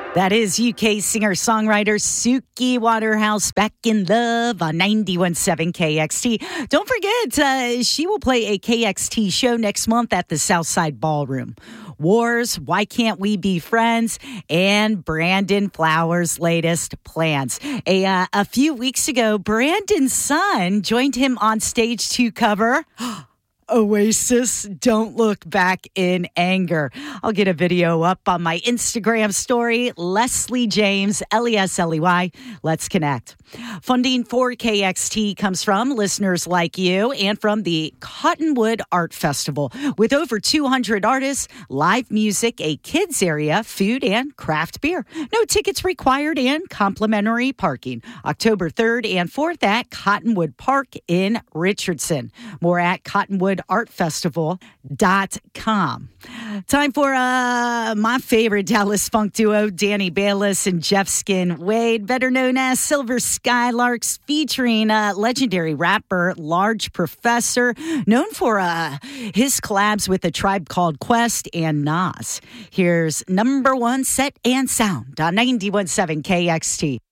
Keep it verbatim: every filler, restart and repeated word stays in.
That is U K singer-songwriter Suki Waterhouse back in love on ninety-one point seven K X T. Don't forget, uh, she will play a K X T show next month at the Southside Ballroom. Wars, Why Can't We Be Friends, and Brandon Flowers' latest plans. A, uh, a few weeks ago, Brandon's son joined him on stage to cover Oasis, Don't Look Back in Anger. I'll get a video up on my Instagram story, Leslie James, L E S L E Y. Let's connect. Funding for K X T comes from listeners like you and from the Cottonwood Art Festival. With over two hundred artists, live music, a kids area, food, and craft beer. No tickets required and complimentary parking. October third and fourth at Cottonwood Park in Richardson. More at cottonwood art festival dot com. Time for uh, my favorite Dallas funk duo, Danny Bayless and Jeff Skin Wade, better known as Silver Skylarks, featuring uh, legendary rapper Large Professor, known for uh, his collabs with A Tribe Called Quest and Nas. Here's number one, Set and Sound on ninety-one point seven K X T.